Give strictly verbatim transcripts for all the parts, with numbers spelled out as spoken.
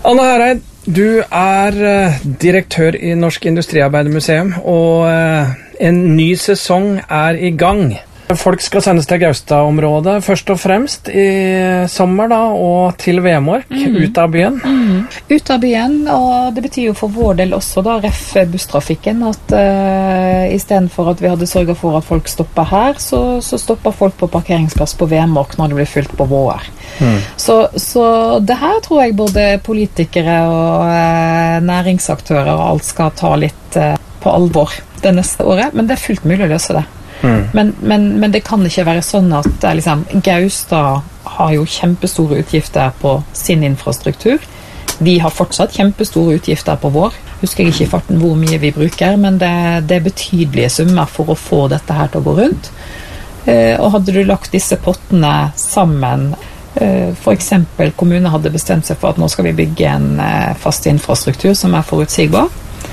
Anna Hereid, du er direktør i Norsk Industriarbeidermuseum, og en ny sesong er i gang. Folk skal sendes til Gaustad-området først og fremst i sommer da, og til Vemork, mm. ut av byen. Mm. Ut av byen, og det betyr jo for vår del også da, ref busstrafikken, at uh, i stedet for at vi hadde sørget for at folk stopper her, så, så stopper folk på parkeringsplass på Vemork når det blir fylt på vår. Mm. Så, så det her tror jeg både politikere og uh, næringsaktører og alt skal ta litt uh, på alvor det neste året, men det er fullt mulig å løse det. Mm. Men, men, men det kan ikke være sånn at liksom, Gaustad har jo kjempestore utgifter på sin infrastruktur. Vi har fortsatt kjempestore utgifter på vår. Husker jeg ikke i farten hvor mye vi bruker, men det, det er betydelige summer for å få dette her til å gå rundt. Eh, og hadde du lagt disse pottene sammen, eh, for eksempel kommunen hadde bestemt seg for at nå skal vi bygge en eh, fast infrastruktur som er forutsigbar,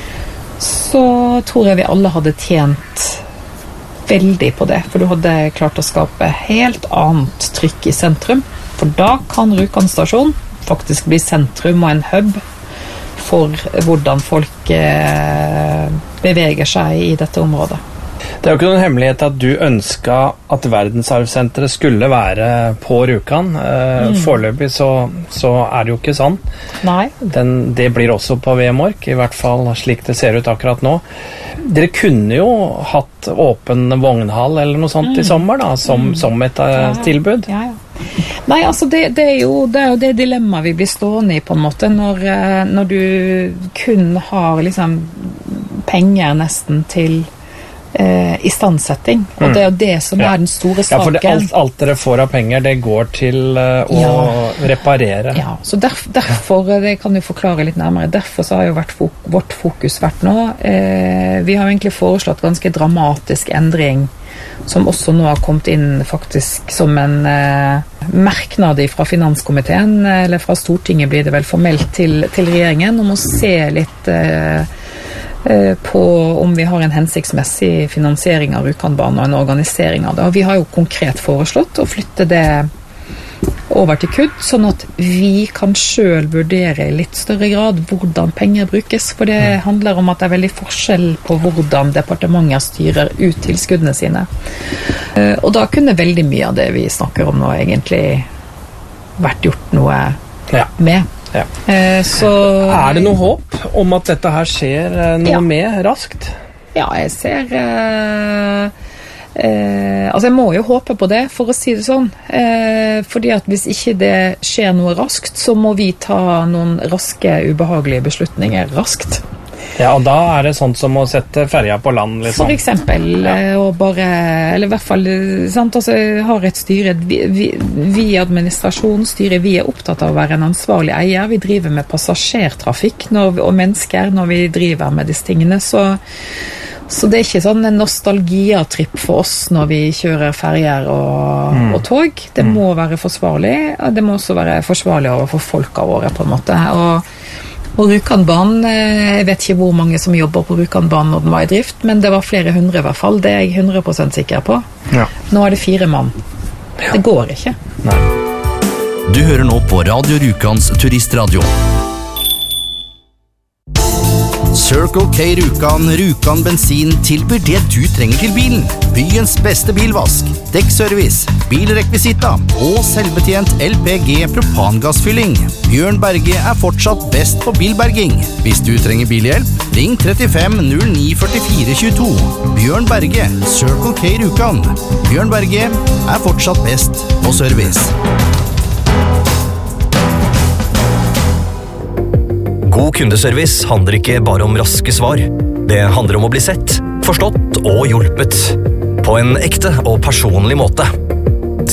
så tror jeg vi alle hadde tjent veldig på det, for du hadde klart å skape helt annet trykk i sentrum, for da kan Rjukan stasjon faktisk bli sentrum og en hub for hvordan folk eh, beveger seg i dette området. Det er jo ikke noen hemmelighet at du ønsket at verdensarvsenteret skulle være på Rjukan. Eh, mm. Foreløpig så, så er det jo ikke sånn. Nei. Den, det blir også på Vemork, i hvert fall slik det ser ut akkurat nå. Dere kunne jo hatt åpen vognhall eller noe sånt mm. i sommer da, som, mm. som et uh, tilbud. Ja, ja. Nei, altså det, det, er jo, det er jo det dilemmaet vi blir stående i på en måte, når, når du kun har liksom penger nesten til eh, istandsetting, og mm. det er jo det som ja. er den store saken. Ja, for det, alt, alt dere får av penger, det går til uh, å ja. reparere. Ja, så derf, derfor, det kan du forklare litt nærmere, derfor så har jo vært fok- vårt fokus vært nå, eh, vi har egentlig foreslått ganske dramatisk endring, som også nå har kommet inn faktisk som en eh, merknad fra finanskomiteen, eller fra Stortinget blir det vel formelt til, til regjeringen, om å se litt eh, eh, på om vi har en hensiktsmessig finansiering av Rjukanbanen og en organisering av det. Og vi har jo konkret foreslått å flytte det over til kutt, sånn at vi kan selv vurdere i litt større grad hvordan penger brukes, for det handler om at det er veldig forskjell på hvordan departementer styrer ut tilskuddene sine. Og da kunne veldig mye av det vi snakker om nå egentlig vært gjort noe ja. med. Ja. Så, er det noe håp om at dette her skjer noe ja. med raskt? Ja, jeg ser... Uh, Eh, altså jeg må jo håpe på det, for å si det sånn, eh, fordi at hvis ikke det skjer noe raskt, så må vi ta noen raske, ubehagelige beslutninger raskt. Ja, og da er det sånt som å sette ferja på land, liksom. For eksempel, ja. og bare, eller i hvert fall, sant, altså har et styre, vi, vi, vi administrasjonsstyret, vi er opptatt av å være en ansvarlig eier, vi driver med passasjertrafikk når, og mennesker når vi driver med disse tingene, så Så det er ikke sånn en nostalgiatripp for oss når vi kjører ferjer og, mm. og tog. Det må være forsvarlig, og det må også være forsvarlig overfor folka våre på en måte. Og, og Rjukanbanen, jeg vet ikke hvor mange som jobber på Rjukanbanen når den var i drift, men det var flere hundre i hvert fall, det er jeg hundre prosent sikker på. Ja. Nå er det fire mann. Ja. Det går ikke. Nei. Du hører nå på Radio Rjukans turistradio. Circle K Rjukan, Rjukan bensin tilbyr det du trenger til bilen. Byens beste bilvask, dekkservice, bilrekvisita og selvbetjent L P G propangassfylling. Bjørn Berge er fortsatt best på bilberging. Hvis du trenger bilhjelp, ring trettifem null ni førtifire tjueto. Bjørn Berge, Circle K Rjukan. Bjørn Berge er fortsatt best på service. God kundeservice handler ikke bare om raske svar. Det handler om å bli sett, forstått og hjulpet. På en ekte og personlig måte.